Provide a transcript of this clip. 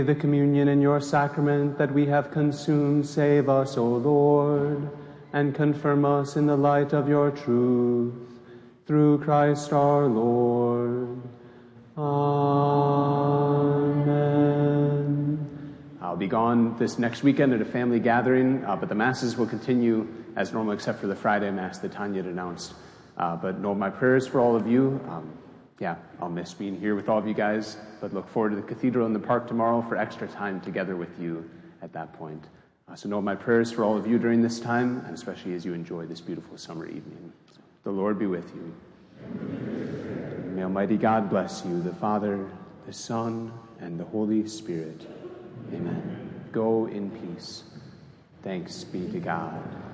The communion in your sacrament that we have consumed, save us, O Lord, and confirm us in the light of your truth. Through Christ our Lord. Amen. I'll be gone this next weekend at a family gathering, but the masses will continue as normal except for the Friday Mass that Tanya had announced. But know my prayers for all of you. I'll miss being here with all of you guys, but look forward to the cathedral in the park tomorrow for extra time together with you at that point. So know my prayers for all of you during this time, and especially as you enjoy this beautiful summer evening. The Lord be with you. May Almighty God bless you, the Father, the Son, and the Holy Spirit. Amen. Go in peace. Thanks be to God.